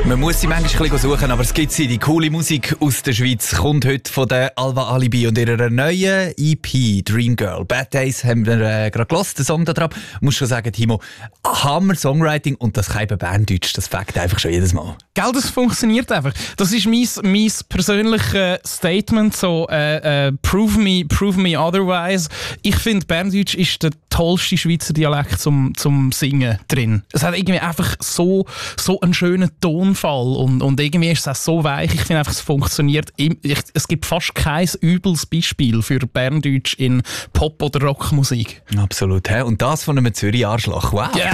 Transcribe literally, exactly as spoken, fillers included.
Man muss sie manchmal ein bisschen suchen, aber es gibt sie. Die coole Musik aus der Schweiz kommt heute von der Alva Alibi und ihrer neuen E P Dream Girl. Bad Days haben wir äh, gerade gehört, den Song da drauf. Ich muss schon sagen, Timo, Hammer Songwriting und das kann eben Berndeutsch, das fängt einfach schon jedes Mal. Gell, das funktioniert einfach. Das ist mein, mein persönliches Statement, so äh, äh, prove me, prove me otherwise. Ich finde, Berndeutsch ist der tollste Schweizer Dialekt zum, zum Singen drin. Es hat irgendwie einfach so, so einen schönen Tonfall und, und irgendwie ist es auch so weich. Ich finde einfach, es funktioniert. Im, ich, es gibt fast kein übles Beispiel für Berndeutsch in Pop- oder Rockmusik. Absolut. He? Und das von einem Zürich-Arschloch. Wow. Yeah.